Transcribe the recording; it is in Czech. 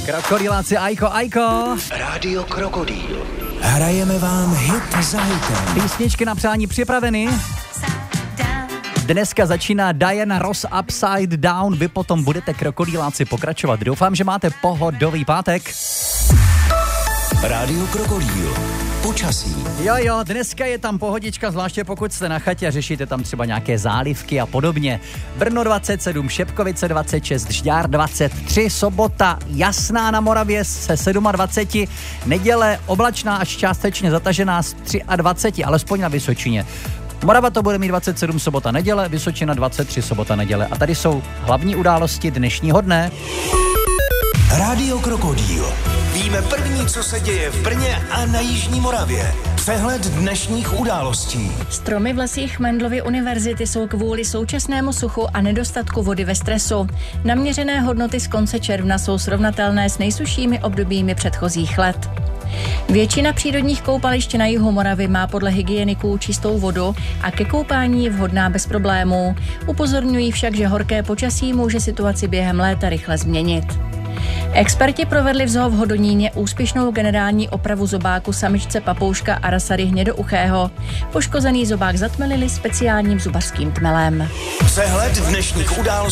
Krokodýláci, Ajko. Rádio Krokodýl. Hrajeme vám hit za hitem. Písničky na přání připraveny. Dneska začíná Diana Ross Upside Down. Vy potom budete Krokodýláci pokračovat. Doufám, že máte pohodový pátek. Rádio Krokodýl. Počasí. Jo, dneska je tam pohodička, zvláště pokud jste na chatě a řešíte tam třeba nějaké zálivky a podobně. Brno 27, Šepkovice 26, Žďár 23, sobota jasná na Moravě se 27, neděle oblačná až částečně zatažená z 23, alespoň na Vysočině. Morava to bude mít 27 sobota neděle, Vysočina 23 sobota neděle. A tady jsou hlavní události dnešního dne. Rádio Krokodýl. Víme první, co se děje v Brně a na Jižní Moravě. Přehled dnešních událostí. Stromy v lesích Mendelovy univerzity jsou kvůli současnému suchu a nedostatku vody ve stresu. Naměřené hodnoty z konce června jsou srovnatelné s nejsuššími obdobími předchozích let. Většina přírodních koupališť na jihu Moravy má podle hygieniků čistou vodu a ke koupání je vhodná bez problémů. Upozorňují však, že horké počasí může situaci během léta rychle změnit. Experti provedli v zoo v Hodoníně úspěšnou generální opravu zobáku samičce papouška Arasady hnědouchého. Poškozený zobák zatmelili speciálním zubařským tmelem. Přehled dnešních událostí.